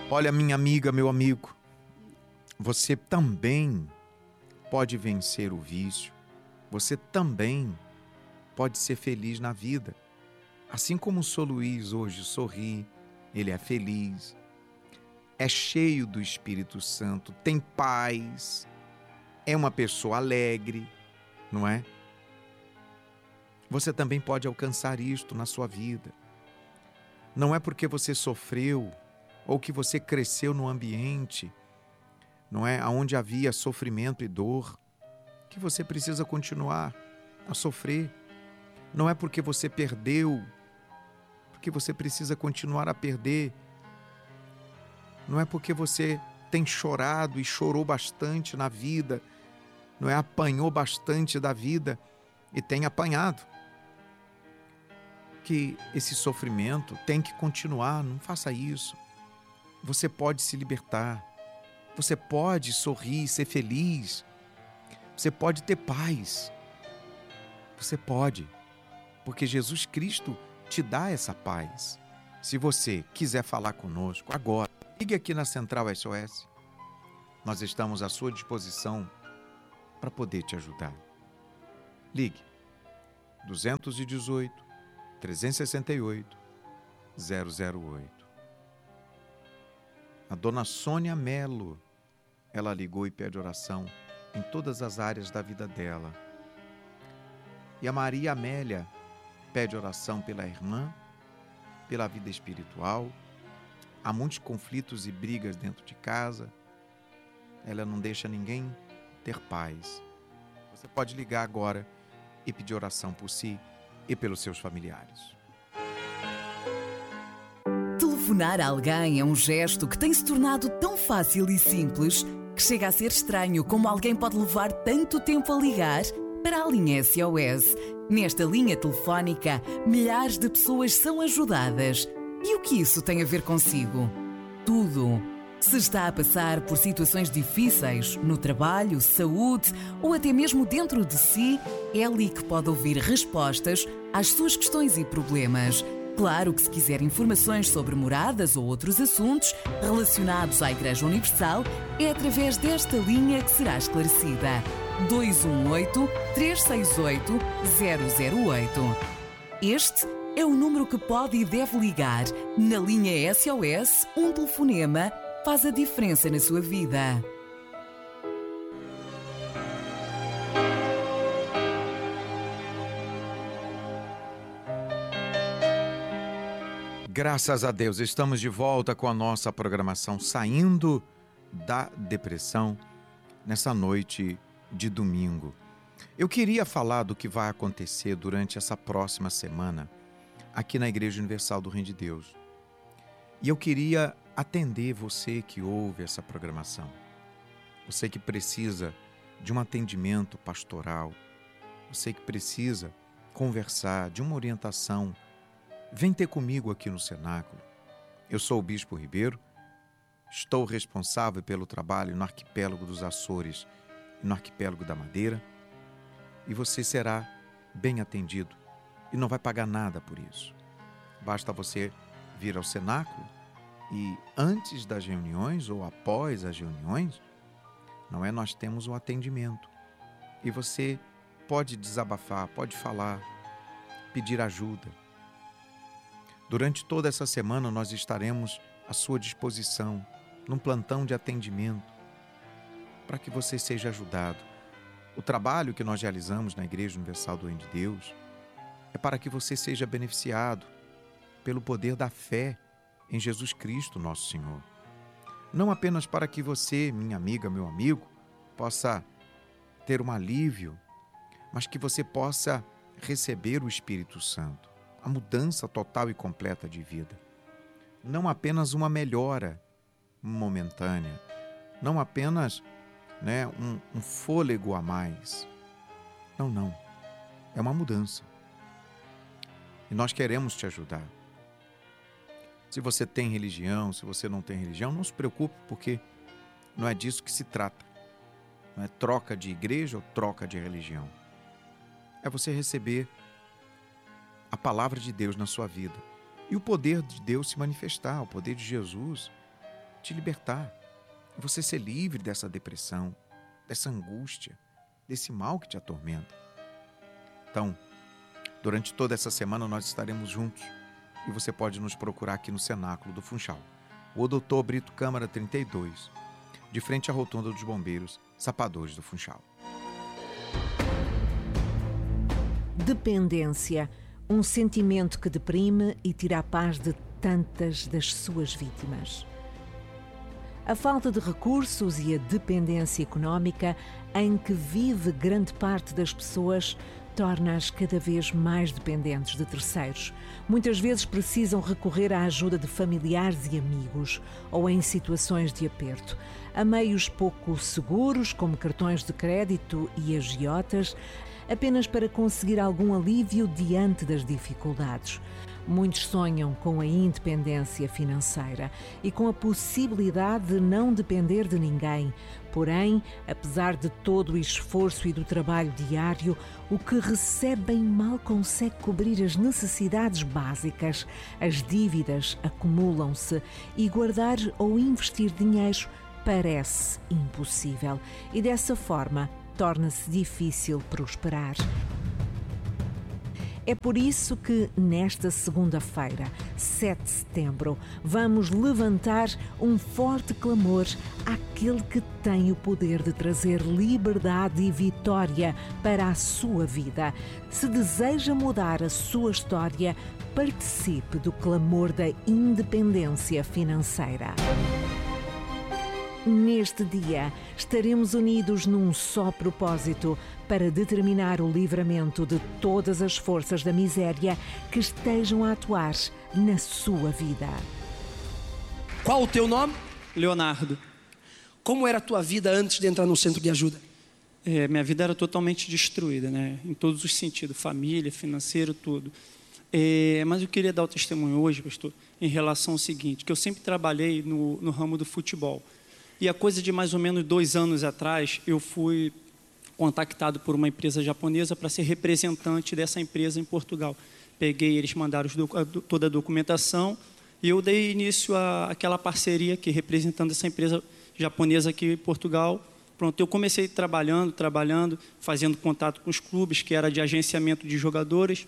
Olha, minha amiga, meu amigo, você também pode vencer o vício. Você também pode ser feliz na vida. Assim como o Sr. Luiz hoje sorri, ele é feliz, é cheio do Espírito Santo, tem paz, é uma pessoa alegre, não é? Você também pode alcançar isto na sua vida. Não é porque você sofreu ou que você cresceu no ambiente, não é, onde havia sofrimento e dor, que você precisa continuar a sofrer. Não é porque você perdeu, porque você precisa continuar a perder. Não é porque você tem chorado e chorou bastante na vida, não é, apanhou bastante da vida e tem apanhado, que esse sofrimento tem que continuar. Não faça isso. Você pode se libertar, você pode sorrir, ser feliz, você pode ter paz, você pode, porque Jesus Cristo te dá essa paz. Se você quiser falar conosco agora, ligue aqui na Central SOS, nós estamos à sua disposição para poder te ajudar. Ligue 218 368 008. A dona Sônia Melo, ela ligou e pede oração em todas as áreas da vida dela. E a Maria Amélia pede oração pela irmã, pela vida espiritual. Há muitos conflitos e brigas dentro de casa. Ela não deixa ninguém ter paz. Você pode ligar agora e pedir oração por si e pelos seus familiares. Telefonar a alguém é um gesto que tem se tornado tão fácil e simples que chega a ser estranho como alguém pode levar tanto tempo a ligar para a linha SOS. Nesta linha telefónica, milhares de pessoas são ajudadas. E o que isso tem a ver consigo? Tudo. Se está a passar por situações difíceis no trabalho, saúde ou até mesmo dentro de si, é ali que pode ouvir respostas às suas questões e problemas. Claro que se quiser informações sobre moradas ou outros assuntos relacionados à Igreja Universal, é através desta linha que será esclarecida. 218-368-008. Este é o número que pode e deve ligar. Na linha SOS, um telefonema faz a diferença na sua vida. Graças a Deus, estamos de volta com a nossa programação Saindo da Depressão nessa noite de domingo. Eu queria falar do que vai acontecer durante essa próxima semana aqui na Igreja Universal do Reino de Deus. E eu queria atender você que ouve essa programação. Você que precisa de um atendimento pastoral, você que precisa conversar, de uma orientação. Vem ter comigo aqui no cenáculo. Eu sou o Bispo Ribeiro, estou responsável pelo trabalho no arquipélago dos Açores e no arquipélago da Madeira, e você será bem atendido e não vai pagar nada por isso. Basta você vir ao cenáculo e antes das reuniões ou após as reuniões, não é? Nós temos um atendimento e você pode desabafar, pode falar, pedir ajuda. Durante toda essa semana nós estaremos à sua disposição, num plantão de atendimento, para que você seja ajudado. O trabalho que nós realizamos na Igreja Universal do Reino de Deus é para que você seja beneficiado pelo poder da fé em Jesus Cristo, nosso Senhor. Não apenas para que você, minha amiga, meu amigo, possa ter um alívio, mas que você possa receber o Espírito Santo. A mudança total e completa de vida. Não apenas uma melhora momentânea, não apenas um fôlego a mais. Não. É uma mudança. E nós queremos te ajudar. Se você tem religião, se você não tem religião, não se preocupe, porque não é disso que se trata. Não é troca de igreja ou troca de religião. É você receber a palavra de Deus na sua vida e o poder de Deus se manifestar, o poder de Jesus te libertar. E você ser livre dessa depressão, dessa angústia, desse mal que te atormenta. Então, durante toda essa semana nós estaremos juntos e você pode nos procurar aqui no Cenáculo do Funchal. O Dr. Brito Câmara 32, de frente à Rotunda dos Bombeiros, Sapadores do Funchal. Dependência, um sentimento que deprime e tira a paz de tantas das suas vítimas. A falta de recursos e a dependência económica em que vive grande parte das pessoas torna-as cada vez mais dependentes de terceiros. Muitas vezes precisam recorrer à ajuda de familiares e amigos ou em situações de aperto. A meios pouco seguros, como cartões de crédito e agiotas, apenas para conseguir algum alívio diante das dificuldades. Muitos sonham com a independência financeira e com a possibilidade de não depender de ninguém. Porém, apesar de todo o esforço e do trabalho diário, o que recebem mal consegue cobrir as necessidades básicas. As dívidas acumulam-se e guardar ou investir dinheiro parece impossível. E dessa forma, torna-se difícil prosperar. É por isso que, nesta segunda-feira, 7 de setembro, vamos levantar um forte clamor àquele que tem o poder de trazer liberdade e vitória para a sua vida. Se deseja mudar a sua história, participe do clamor da independência financeira. Neste dia, estaremos unidos num só propósito para determinar o livramento de todas as forças da miséria que estejam a atuar na sua vida. Qual o teu nome? Leonardo. Como era a tua vida antes de entrar no centro de ajuda? Minha vida era totalmente destruída, né? Em todos os sentidos, família, financeiro, tudo. Mas eu queria dar o testemunho hoje, pastor, em relação ao seguinte, que eu sempre trabalhei no ramo do futebol. E a coisa de mais ou menos 2 anos atrás, eu fui contactado por uma empresa japonesa para ser representante dessa empresa em Portugal. Eles mandaram toda a documentação e eu dei início àquela parceria aqui, representando essa empresa japonesa aqui em Portugal. Pronto, eu comecei trabalhando, fazendo contato com os clubes, que era de agenciamento de jogadores.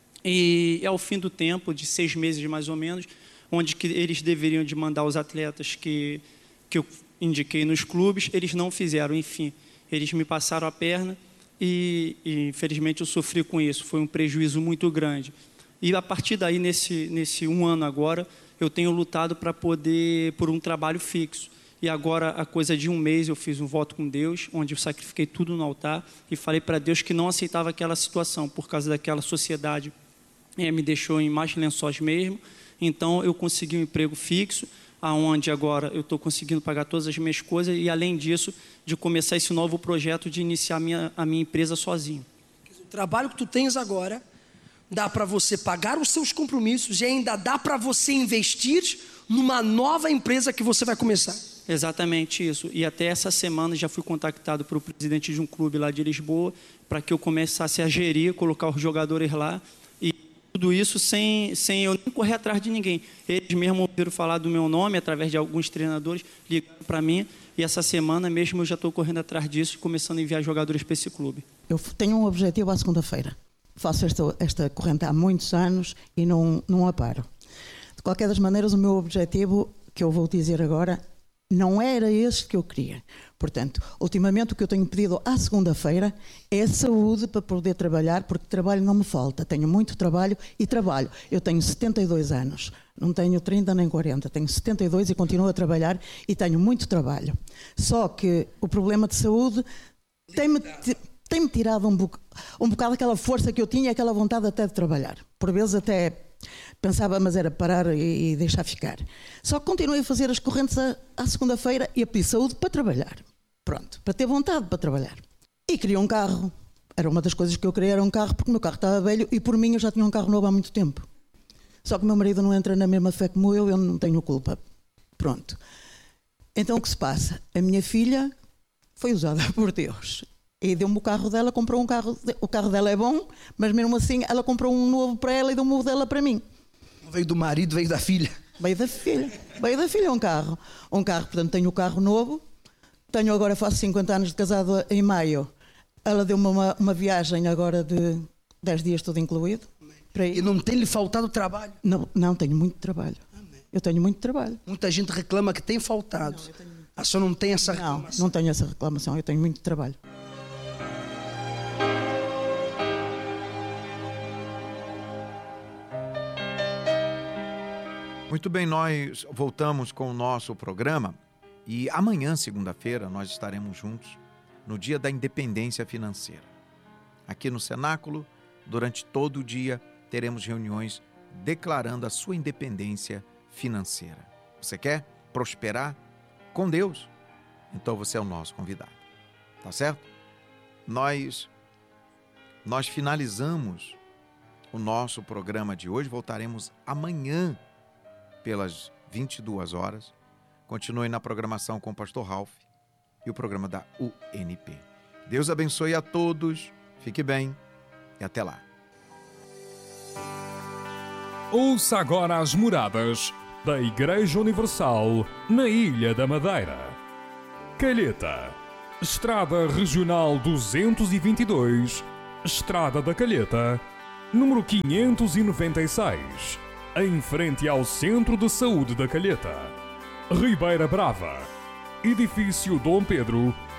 E ao fim do tempo, de 6 meses mais ou menos, onde que eles deveriam de mandar os atletas que eu indiquei nos clubes, eles não fizeram, enfim. Eles me passaram a perna e infelizmente eu sofri com isso. Foi um prejuízo muito grande. E a partir daí, nesse 1 ano agora, eu tenho lutado para poder, por um trabalho fixo. E agora, a coisa de 1 mês, eu fiz um voto com Deus, onde eu sacrifiquei tudo no altar e falei para Deus que não aceitava aquela situação, por causa daquela sociedade. Me deixou em mais lençóis mesmo. Então, eu consegui um emprego fixo, aonde agora eu estou conseguindo pagar todas as minhas coisas e, além disso, de começar esse novo projeto de iniciar a minha empresa sozinho. O trabalho que tu tens agora dá para você pagar os seus compromissos e ainda dá para você investir numa nova empresa que você vai começar. Exatamente isso. E até essa semana já fui contactado pelo presidente de um clube lá de Lisboa para que eu começasse a gerir, colocar os jogadores lá. E tudo isso sem eu nem correr atrás de ninguém. Eles mesmo ouviram falar do meu nome através de alguns treinadores, ligaram para mim. E essa semana mesmo eu já estou correndo atrás disso e começando a enviar jogadores para esse clube. Eu tenho um objetivo à segunda-feira. Faço esta corrente há muitos anos e não a paro. De qualquer das maneiras, o meu objetivo, que eu vou dizer agora, não era este que eu queria. Portanto, ultimamente o que eu tenho pedido à segunda-feira é saúde para poder trabalhar, porque trabalho não me falta. Tenho muito trabalho e trabalho. Eu tenho 72 anos, não tenho 30 nem 40, tenho 72 e continuo a trabalhar e tenho muito trabalho. Só que o problema de saúde tem-me tirado um bocado aquela força que eu tinha, aquela vontade até de trabalhar. Por vezes até pensava, mas era parar e deixar ficar. Só que continuei a fazer as correntes à segunda-feira e a pedir saúde para trabalhar. Pronto, para ter vontade para trabalhar. E queria um carro. Era uma das coisas que eu queria, era um carro, porque o meu carro estava velho e por mim eu já tinha um carro novo há muito tempo. Só que o meu marido não entra na mesma fé como eu não tenho culpa. Pronto. Então o que se passa? A minha filha foi usada por Deus. E deu-me o carro dela, comprou um carro. O carro dela é bom, mas mesmo assim ela comprou um novo para ela e deu-me o dela para mim. Veio do marido, veio da filha. Veio da filha. Veio da filha um carro. Um carro, portanto, tenho o carro novo. Tenho agora, faço 50 anos de casado em maio. Ela deu-me uma viagem agora de 10 dias, tudo incluído. E não tem lhe faltado trabalho? Não, tenho muito trabalho. Amém. Eu tenho muito trabalho. Muita gente reclama que tem faltado. A senhora não tem essa reclamação? Não tenho essa reclamação, eu tenho muito trabalho. Muito bem, nós voltamos com o nosso programa e amanhã, segunda-feira, nós estaremos juntos no Dia da Independência Financeira. Aqui no Cenáculo, durante todo o dia, teremos reuniões declarando a sua independência financeira. Você quer prosperar com Deus? Então você é o nosso convidado. Tá certo? Nós finalizamos o nosso programa de hoje. Voltaremos amanhã pelas 22 horas. Continue na programação com o Pastor Ralph e o programa da UNP. Deus abençoe a todos. Fique bem e até lá. Ouça agora as moradas da Igreja Universal na Ilha da Madeira. Calheta, Estrada Regional 222, Estrada da Calheta, número 596, em frente ao Centro de Saúde da Calheta. Ribeira Brava, Edifício Dom Pedro,